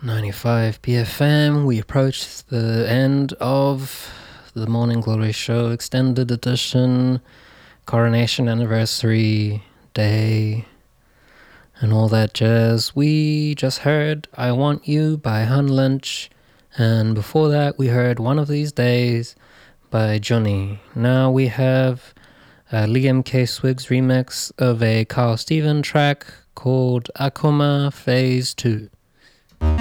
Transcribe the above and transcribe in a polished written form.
95 BFM. We approach the end of the Morning Glory Show Extended Edition, Coronation Anniversary Day, and all that jazz. We just heard I Want You by Hun Lynch, and before that we heard One of These Days by Johnny. Now we have Liam K. Swig's remix of a Carl Steven track called Akuma Phase 2.